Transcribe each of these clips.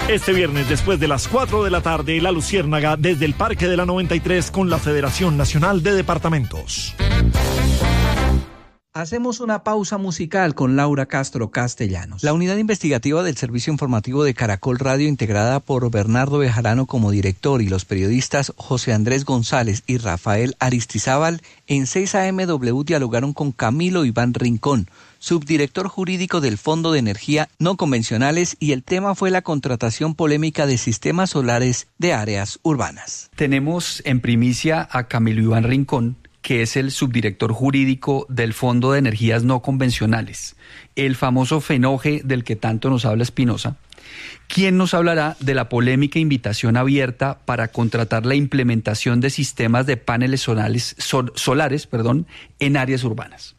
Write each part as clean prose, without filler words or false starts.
Este viernes, después de las 4 de la tarde, La Luciérnaga desde el Parque de la 93 con la Federación Nacional de Departamentos. Hacemos una pausa musical con Laura Castro Castellanos. La unidad investigativa del Servicio Informativo de Caracol Radio, integrada por Bernardo Bejarano como director y los periodistas José Andrés González y Rafael Aristizábal, en 6 AMW dialogaron con Camilo Iván Rincón, subdirector jurídico del Fondo de Energía No Convencionales, y el tema fue la contratación polémica de sistemas solares de áreas urbanas. Tenemos en primicia a Camilo Iván Rincón, que es el subdirector jurídico del Fondo de Energías No Convencionales, el famoso FENOGE del que tanto nos habla Espinosa, quien nos hablará de la polémica invitación abierta para contratar la implementación de sistemas de paneles solares en áreas urbanas.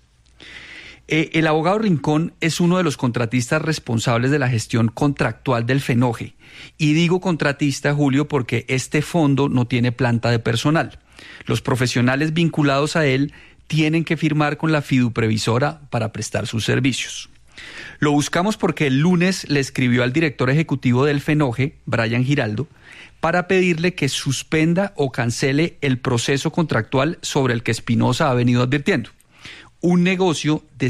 El abogado Rincón es uno de los contratistas responsables de la gestión contractual del FENOGE, y digo contratista, Julio, porque este fondo no tiene planta de personal. Los profesionales vinculados a él tienen que firmar con la fiduprevisora para prestar sus servicios. Lo buscamos porque el lunes le escribió al director ejecutivo del FENOGE, Brian Giraldo, para pedirle que suspenda o cancele el proceso contractual sobre el que Espinosa ha venido advirtiendo. Un negocio de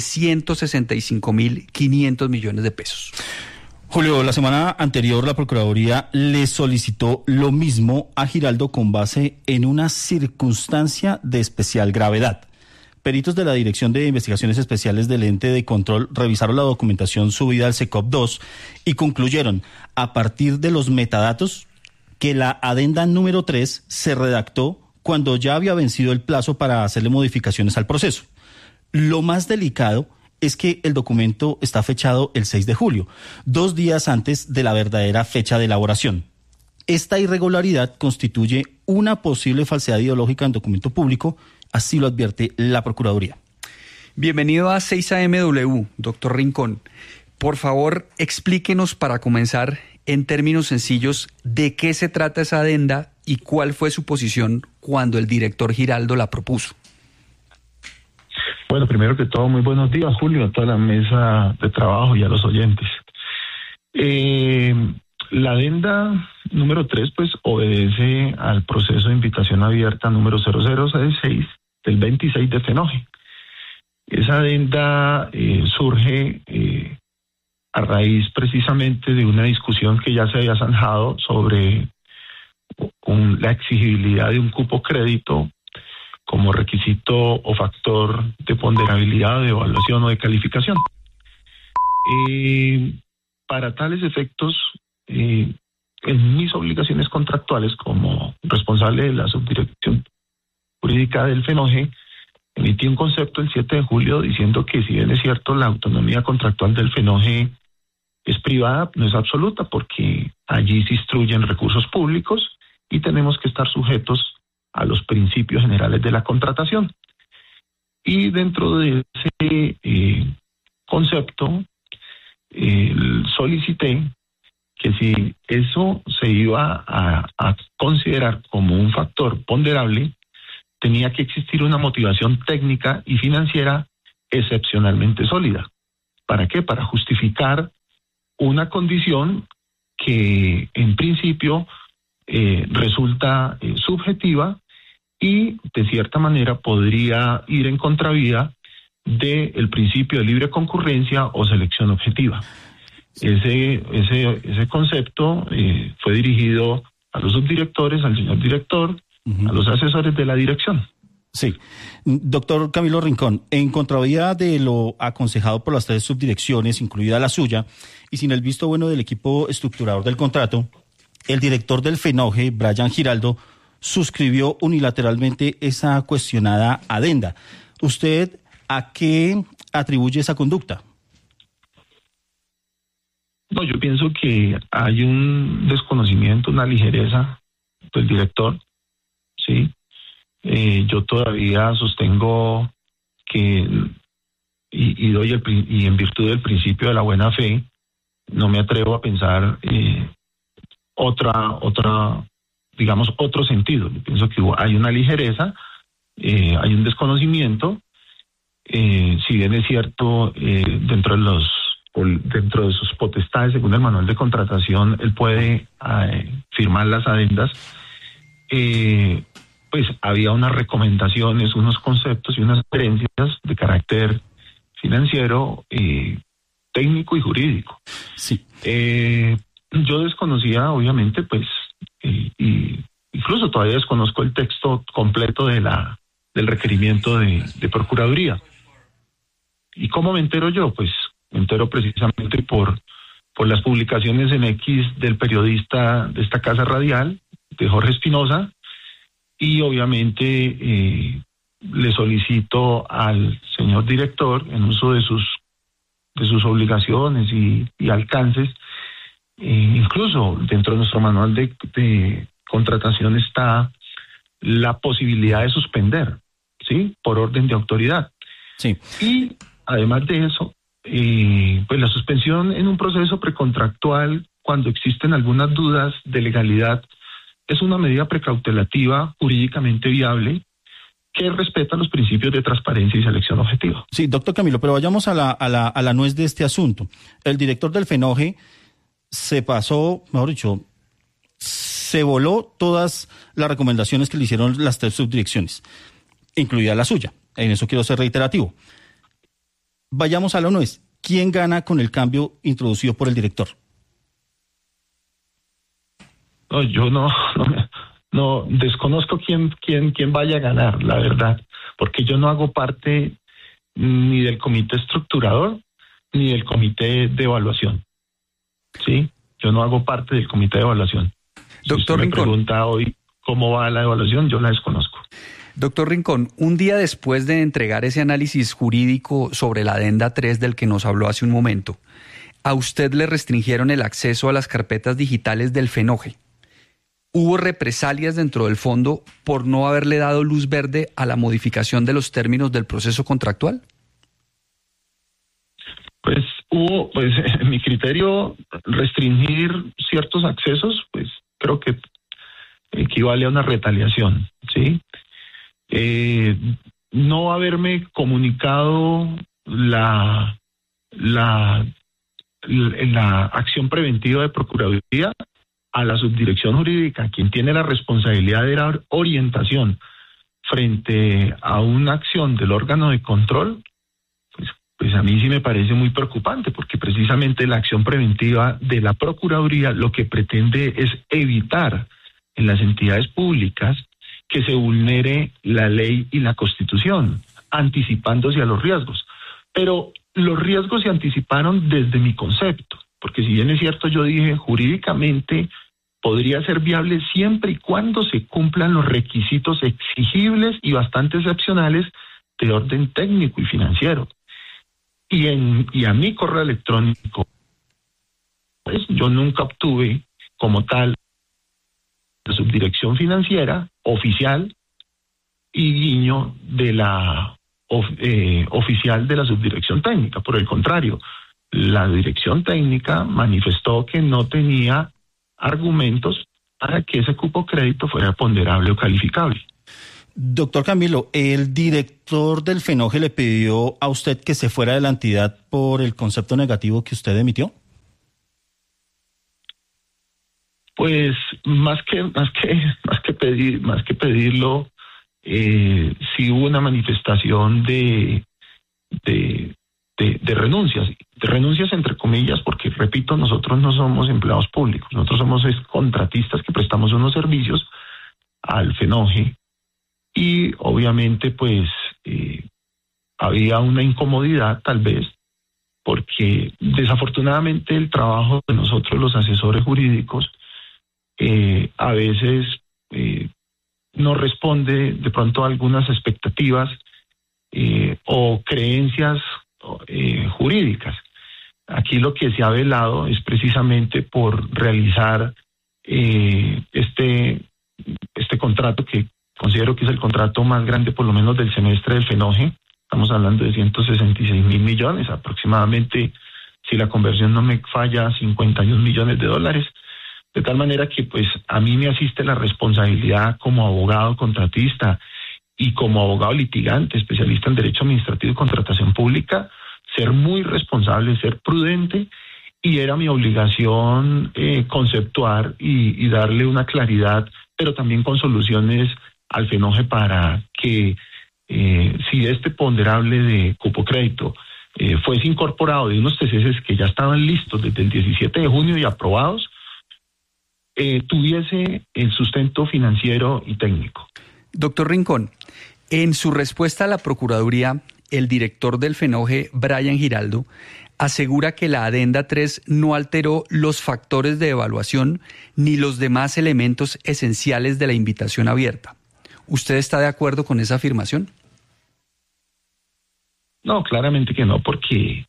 165.500 millones de pesos. Julio, la semana anterior la Procuraduría le solicitó lo mismo a Giraldo con base en una circunstancia de especial gravedad. Peritos de la Dirección de Investigaciones Especiales del Ente de Control revisaron la documentación subida al SECOP-2 y concluyeron, a partir de los metadatos, que la adenda número 3 se redactó cuando ya había vencido el plazo para hacerle modificaciones al proceso. Lo más delicado es que el documento está fechado el 6 de julio, 2 días antes de la verdadera fecha de elaboración. Esta irregularidad constituye una posible falsedad ideológica en documento público, así lo advierte la Procuraduría. Bienvenido a 6 AMW, doctor Rincón. Por favor, explíquenos para comenzar, en términos sencillos, de qué se trata esa adenda y cuál fue su posición cuando el director Giraldo la propuso. Bueno, primero que todo, muy buenos días, Julio, a toda la mesa de trabajo y a los oyentes. La adenda número 3, pues, obedece al proceso de invitación abierta número 0066 del 26 de FENOGE. Esa adenda surge a raíz precisamente de una discusión que ya se había zanjado sobre la exigibilidad de un cupo crédito como requisito o factor de ponderabilidad, de evaluación o de calificación. Para tales efectos, en mis obligaciones contractuales como responsable de la subdirección jurídica del FENOGE, emití un concepto el 7 de julio diciendo que, si bien es cierto, la autonomía contractual del FENOGE es privada, no es absoluta, porque allí se instruyen recursos públicos y tenemos que estar sujetos a los principios generales de la contratación. Y dentro de ese concepto, solicité que si eso se iba a considerar como un factor ponderable, tenía que existir una motivación técnica y financiera excepcionalmente sólida. ¿Para qué? Para justificar una condición que en principio resulta subjetiva y de cierta manera podría ir en contravía del principio de libre concurrencia o selección objetiva. Ese concepto fue dirigido a los subdirectores, al señor director, a los asesores de la dirección. Sí. Doctor Camilo Rincón, en contravía de lo aconsejado por las 3 subdirecciones, incluida la suya, y sin el visto bueno del equipo estructurador del contrato, el director del FENOGE, Brian Giraldo, suscribió unilateralmente esa cuestionada adenda. ¿Usted a qué atribuye esa conducta? No, yo pienso que hay un desconocimiento, una ligereza del director, ¿sí? Yo todavía sostengo que, y en virtud del principio de la buena fe, no me atrevo a pensar otro sentido. Yo pienso que hay una ligereza, hay un desconocimiento, si bien es cierto, dentro de los dentro de sus potestades, según el manual de contratación, él puede firmar las adendas. Pues había unas recomendaciones, unos conceptos y unas sugerencias de carácter financiero, técnico y jurídico. Sí. Yo desconocía, obviamente, pues, y incluso todavía desconozco el texto completo del requerimiento de Procuraduría. ¿Y cómo me entero yo? Pues me entero precisamente por las publicaciones en X del periodista de esta casa radial, de Jorge Espinosa, y obviamente le solicito al señor director, en uso de sus obligaciones y alcances, incluso dentro de nuestro manual de contratación está la posibilidad de suspender, ¿sí? Por orden de autoridad. Sí. Y además de eso, pues la suspensión en un proceso precontractual, cuando existen algunas dudas de legalidad, es una medida precautelativa jurídicamente viable que respeta los principios de transparencia y selección objetiva. Sí, doctor Camilo, pero vayamos a la nuez de este asunto. El director del FENOGE se pasó, mejor dicho, se voló todas las recomendaciones que le hicieron las 3 subdirecciones, incluida la suya. En eso quiero ser reiterativo. Vayamos a la nuez. ¿Quién gana con el cambio introducido por el director? No, yo no desconozco quién vaya a ganar, la verdad, porque yo no hago parte ni del comité estructurador ni del comité de evaluación. Sí, yo no hago parte del comité de evaluación. Doctor me Rincón, pregunta hoy cómo va la evaluación, yo la desconozco. Doctor Rincón, un día después de entregar ese análisis jurídico sobre la adenda 3 del que nos habló hace un momento, a usted le restringieron el acceso a las carpetas digitales del FENOGE. ¿Hubo represalias dentro del fondo por no haberle dado luz verde a la modificación de los términos del proceso contractual? Pues en mi criterio, restringir ciertos accesos, pues creo que equivale a una retaliación, ¿sí? No haberme comunicado la acción preventiva de Procuraduría a la subdirección jurídica, quien tiene la responsabilidad de dar orientación frente a una acción del órgano de control, pues a mí sí me parece muy preocupante, porque precisamente la acción preventiva de la Procuraduría lo que pretende es evitar en las entidades públicas que se vulnere la ley y la Constitución, anticipándose a los riesgos. Pero los riesgos se anticiparon desde mi concepto, porque si bien es cierto, yo dije jurídicamente podría ser viable siempre y cuando se cumplan los requisitos exigibles y bastante excepcionales de orden técnico y financiero. Y a mi correo electrónico, pues yo nunca obtuve como tal la subdirección financiera oficial y guiño de la oficial de la subdirección técnica. Por el contrario, la dirección técnica manifestó que no tenía argumentos para que ese cupo crédito fuera ponderable o calificable. Doctor Camilo, ¿el director del FENOGE le pidió a usted que se fuera de la entidad por el concepto negativo que usted emitió? Pues más que pedirlo, sí hubo una manifestación de renuncias entre comillas, porque repito, nosotros no somos empleados públicos, nosotros somos contratistas que prestamos unos servicios al FENOGE, y obviamente pues había una incomodidad tal vez, porque desafortunadamente el trabajo de nosotros los asesores jurídicos a veces no responde de pronto a algunas expectativas o creencias jurídicas. Aquí lo que se ha velado es precisamente por realizar este contrato, que considero que es el contrato más grande por lo menos del semestre del FENOGE. Estamos hablando de 166.000 millones, aproximadamente, si la conversión no me falla, 51 millones de dólares. De tal manera que pues a mí me asiste la responsabilidad como abogado contratista y como abogado litigante, especialista en Derecho Administrativo y Contratación Pública, ser muy responsable, ser prudente, y era mi obligación conceptuar y darle una claridad, pero también con soluciones al FENOGE para que si este ponderable de cupo crédito fuese incorporado de unos TCCs que ya estaban listos desde el 17 de junio y aprobados, tuviese el sustento financiero y técnico. Doctor Rincón, en su respuesta a la Procuraduría, el director del FENOGE, Brian Giraldo, asegura que la adenda 3 no alteró los factores de evaluación ni los demás elementos esenciales de la invitación abierta. ¿Usted está de acuerdo con esa afirmación? No, claramente que no, porque,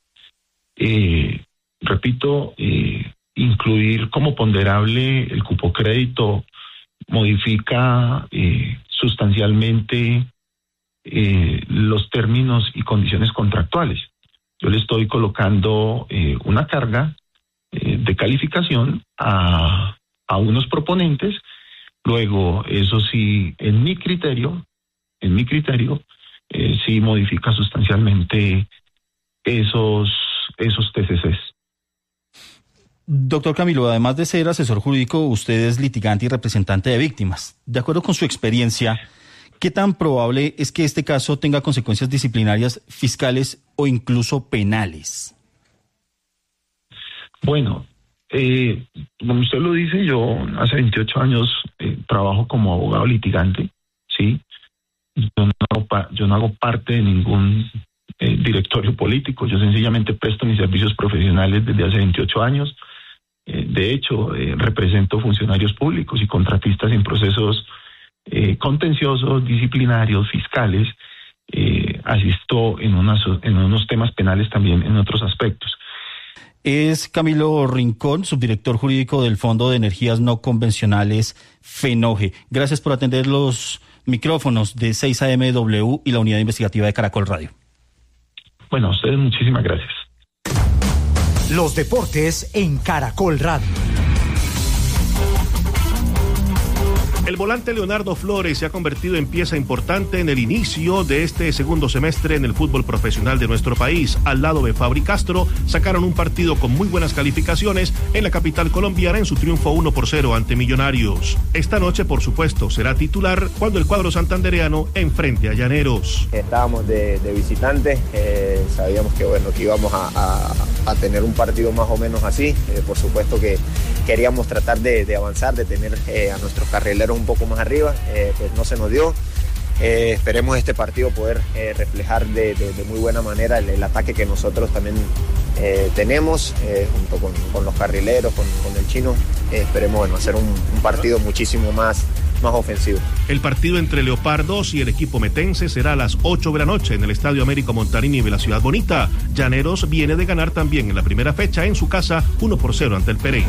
repito, incluir como ponderable el cupo crédito modifica sustancialmente los términos y condiciones contractuales. Yo le estoy colocando una carga de calificación a unos proponentes. Luego, eso sí, en mi criterio, sí modifica sustancialmente esos TCCs. Doctor Camilo, además de ser asesor jurídico, usted es litigante y representante de víctimas. De acuerdo con su experiencia, ¿qué tan probable es que este caso tenga consecuencias disciplinarias, fiscales o incluso penales? Bueno, como usted lo dice, yo hace 28 años trabajo como abogado litigante, ¿sí? Yo no hago parte de ningún directorio político, yo sencillamente presto mis servicios profesionales desde hace 28 años. De hecho, represento funcionarios públicos y contratistas en procesos contenciosos, disciplinarios, fiscales. Asisto en unos temas penales también en otros aspectos. Es Camilo Rincón, subdirector jurídico del Fondo de Energías No Convencionales FENOGE. Gracias por atender los micrófonos de 6AMW y la unidad investigativa de Caracol Radio. Bueno, a ustedes muchísimas gracias. Los deportes en Caracol Radio. El volante Leonardo Flores se ha convertido en pieza importante en el inicio de este segundo semestre en el fútbol profesional de nuestro país. Al lado de Fabri Castro, sacaron un partido con muy buenas calificaciones en la capital colombiana en su triunfo 1-0 ante Millonarios. Esta noche, por supuesto, será titular cuando el cuadro santandereano enfrente a Llaneros. Estábamos de visitantes, sabíamos que íbamos a tener un partido más o menos así. Por supuesto que queríamos tratar de avanzar, de tener a nuestros carrileros un poco más arriba, pues no se nos dio. Esperemos este partido poder reflejar de muy buena manera el ataque que nosotros también tenemos, junto con los carrileros, con el chino. Esperemos hacer un partido muchísimo más ofensivo. El partido entre Leopardos y el equipo metense será a las 8 de la noche en el Estadio Américo Montarini de la Ciudad Bonita. Llaneros viene de ganar también en la primera fecha en su casa 1-0 ante el Pereira.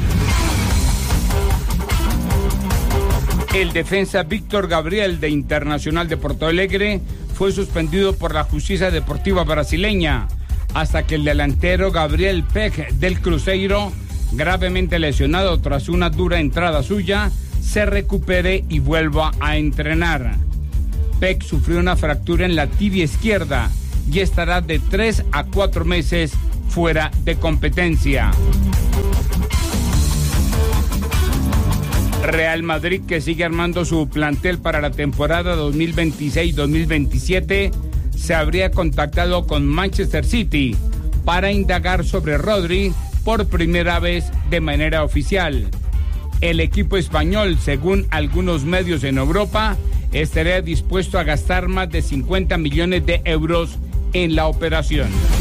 El defensa Víctor Gabriel de Internacional de Porto Alegre fue suspendido por la justicia deportiva brasileña hasta que el delantero Gabriel Peck del Cruzeiro, gravemente lesionado tras una dura entrada suya, se recupere y vuelva a entrenar. Peck sufrió una fractura en la tibia izquierda y estará de 3 a 4 meses fuera de competencia. Real Madrid, que sigue armando su plantel para la temporada 2026-2027, se habría contactado con Manchester City para indagar sobre Rodri por primera vez de manera oficial. El equipo español, según algunos medios en Europa, estaría dispuesto a gastar más de 50 millones de euros en la operación.